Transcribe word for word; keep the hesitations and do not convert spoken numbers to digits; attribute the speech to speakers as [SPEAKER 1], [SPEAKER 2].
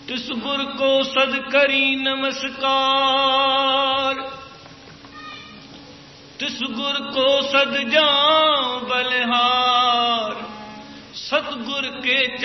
[SPEAKER 1] तिस गुर को सद करी नमस्कार। तिस गुर को सद जाऊं बलिहार, सतगुर के